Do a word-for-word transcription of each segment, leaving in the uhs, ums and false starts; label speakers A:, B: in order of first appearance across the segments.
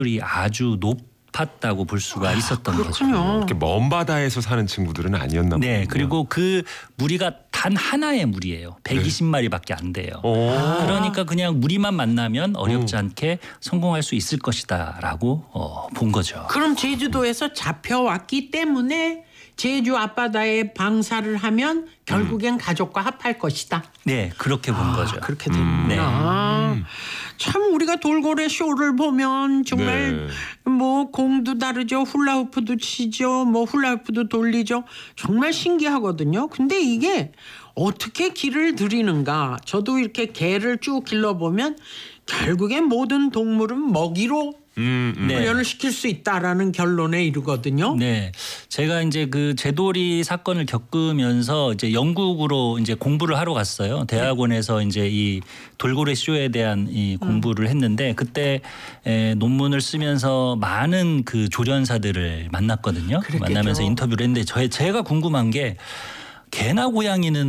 A: 이 아주 높았다고 볼 수가 있었던
B: 그렇군요.
A: 거죠.
C: 이렇게 먼 바다에서 사는 친구들은 아니었나 보군요.
A: 네, 그리고 그 무리가 단 하나의 무리예요. 백이십 마리밖에 안 돼요.
C: 오.
A: 그러니까 그냥 무리만 만나면 어렵지
C: 음.
A: 않게 성공할 수 있을 것이다라고 어, 본 거죠.
B: 그럼 제주도에서 잡혀왔기 때문에 제주 앞바다에 방사를 하면 결국엔 가족과 합할 것이다.
A: 네, 그렇게 본
B: 아,
A: 거죠.
B: 그렇게 되는구나.
C: 음.
B: 참 우리가 돌고래 쇼를 보면 정말 뭐 공도 다르죠. 훌라후프도 치죠. 뭐 훌라후프도 돌리죠. 정말 신기하거든요. 근데 이게 어떻게 길을 들이는가. 저도 이렇게 개를 쭉 길러보면 결국엔 모든 동물은 먹이로
C: 음, 음.
A: 네.
B: 훈련을 시킬 수 있다라는 결론에 이르거든요.
A: 네, 제가 이제 그 제돌이 사건을 겪으면서 이제 영국으로 이제 공부를 하러 갔어요. 대학원에서 이제 이 돌고래 쇼에 대한 이 공부를 했는데 그때 에, 논문을 쓰면서 많은 그 조련사들을 만났거든요.
B: 그랬겠죠.
A: 만나면서 인터뷰를 했는데 저 제가 궁금한 게. 개나 고양이는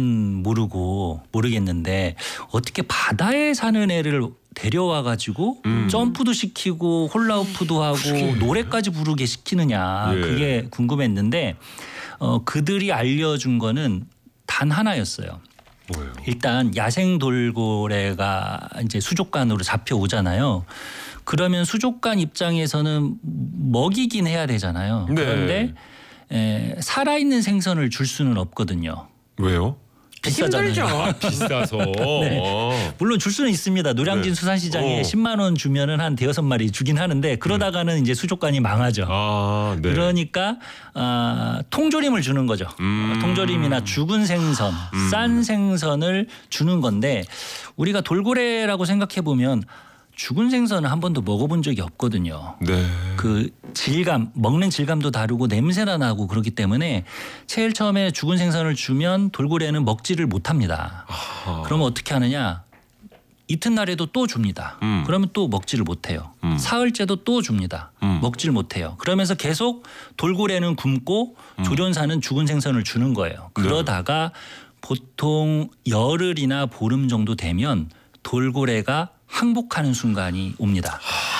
A: 모르고 모르겠는데 어떻게 바다에 사는 애를 데려와 가지고
C: 음.
A: 점프도 시키고 홀라후프도 하고
C: 그게.
A: 노래까지 부르게 시키느냐
C: 예.
A: 그게 궁금했는데 어, 그들이 알려준 거는 단 하나였어요.
C: 뭐예요?
A: 일단 야생 돌고래가 이제 수족관으로 잡혀오잖아요. 그러면 수족관 입장에서는 먹이긴 해야 되잖아요.
C: 네.
A: 그런데 에, 살아있는 생선을 줄 수는 없거든요.
C: 왜요?
A: 비싸잖아요.
B: 힘들죠.
C: 비싸서. 어.
A: 물론 줄 수는 있습니다. 노량진
C: 네.
A: 수산시장에
C: 어.
A: 십만 원 주면은 한 대여섯 마리 주긴 하는데 그러다가는 이제 수족관이 망하죠.
C: 아, 네.
A: 그러니까 아, 통조림을 주는 거죠.
C: 음.
A: 통조림이나 죽은 생선,
C: 음.
A: 싼 생선을 주는 건데 우리가 돌고래라고 생각해 보면 죽은 생선을 한 번도 먹어본 적이 없거든요.
C: 네.
A: 그 질감, 먹는 질감도 다르고 냄새나 나고 그렇기 때문에 제일 처음에 죽은 생선을 주면 돌고래는 먹지를 못합니다.
C: 아하.
A: 그러면 어떻게 하느냐? 이튿날에도 또 줍니다.
C: 음.
A: 그러면 또 먹지를 못해요.
C: 음.
A: 사흘째도 또 줍니다.
C: 음.
A: 먹지를 못해요. 그러면서 계속 돌고래는 굶고
C: 음.
A: 조련사는 죽은 생선을 주는 거예요.
C: 네.
A: 그러다가 보통 열흘이나 보름 정도 되면 돌고래가 항복하는 순간이 옵니다.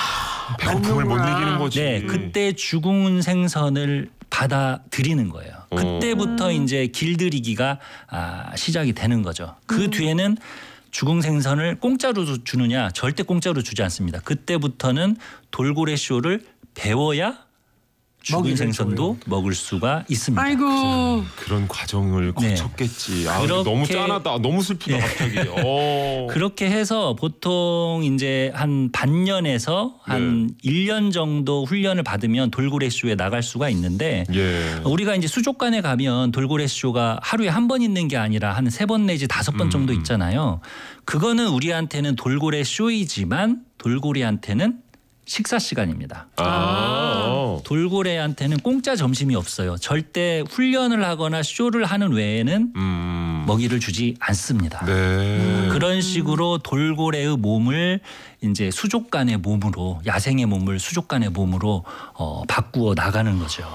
C: 배고픔을 못
B: 먹는구나.
C: 이기는 거지.
A: 네, 그때 죽은 생선을 받아들이는 거예요. 그때부터 이제 길들이기가 아, 시작이 되는 거죠. 그 뒤에는 죽은 생선을 공짜로 주느냐? 절대 공짜로 주지 않습니다. 그때부터는 돌고래 쇼를 배워야 죽은
B: 먹이를
A: 생선도
B: 줘요.
A: 먹을 수가 있습니다.
B: 아이고.
C: 그런 과정을
A: 네.
C: 거쳤겠지. 아,
A: 그렇게-
C: 너무 짠하다. 너무 슬프다 갑자기. 어.
A: 그렇게 해서 보통 이제 한 반년에서 한
C: 네.
A: 일 년 정도 훈련을 받으면 돌고래 쇼에 나갈 수가 있는데
C: 예.
A: 우리가 이제 수족관에 가면 돌고래 쇼가 하루에 한 번 있는 게 아니라 한 세 번 내지 다섯 번 정도
C: 음.
A: 있잖아요. 그거는 우리한테는 돌고래 쇼이지만 돌고래한테는 식사 시간입니다.
C: 아. 어.
A: 돌고래한테는 공짜 점심이 없어요. 절대 훈련을 하거나 쇼를 하는 외에는
C: 음.
A: 먹이를 주지 않습니다.
C: 네.
A: 그런 식으로 돌고래의 몸을 이제 수족관의 몸으로 야생의 몸을 수족관의 몸으로 어, 바꾸어 나가는 거죠.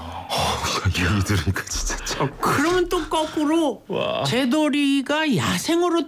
C: 얘기 들으니까 진짜 참.
B: 그러면 또 거꾸로
C: 와.
B: 제돌이가 야생으로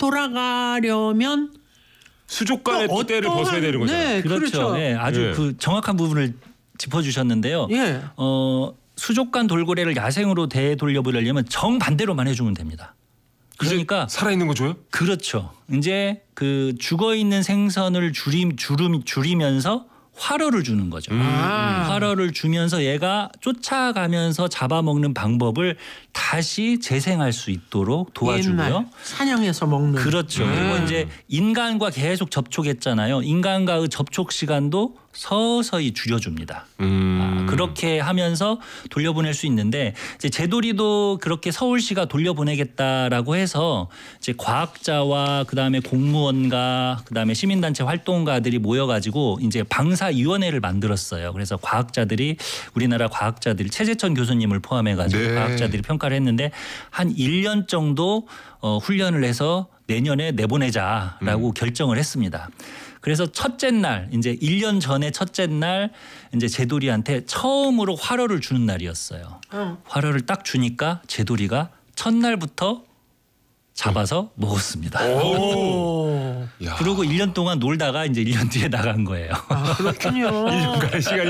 B: 돌아가려면
C: 수족관의
B: 또
C: 띠대를
B: 어떠한-
C: 벗어야 되는 거죠.
B: 네,
A: 그렇죠.
B: 그렇죠.
A: 네, 아주
C: 예.
A: 그 정확한 부분을 짚어주셨는데요.
B: 예.
A: 어, 수족관 돌고래를 야생으로 되돌려보려면 정반대로만 해주면 됩니다. 그러니까
C: 살아있는 거 줘요?
A: 그렇죠. 이제 그 죽어 있는 생선을 줄이, 줄이, 줄이면서 활어를 주는 거죠.
C: 음.
B: 아.
A: 활어를 주면서 얘가 쫓아가면서 잡아먹는 방법을 다시 재생할 수 있도록 도와주고요.
B: 옛날 사냥해서 먹는.
A: 그렇죠.
C: 음.
A: 그리고 이제 인간과 계속 접촉했잖아요. 인간과의 접촉 시간도 서서히 줄여줍니다.
C: 음.
A: 아, 그렇게 하면서 돌려보낼 수 있는데 이제 제돌이도 그렇게 서울시가 돌려보내겠다라고 해서 이제 과학자와 그다음에 공무원과 그다음에 시민단체 활동가들이 모여가지고 이제 방사위원회를 만들었어요. 그래서 과학자들이 우리나라 과학자들이 최재천 교수님을 포함해가지고
C: 네.
A: 과학자들이 평가를 했는데 한 일 년 정도 어, 훈련을 해서 내년에 내보내자라고
C: 음.
A: 결정을 했습니다. 그래서 첫째 날 이제 일 년 전에 첫째 날 이제 제돌이한테 처음으로 활어를 주는 날이었어요.
B: 응.
A: 활어를 딱 주니까 제돌이가 첫날부터 잡아서 먹었습니다.
B: 오.
C: 야.
A: 그리고 일 년 동안 놀다가 이제 일 년 뒤에 나간 거예요.
B: 아, 그렇군요.
C: 일 년간의 시간이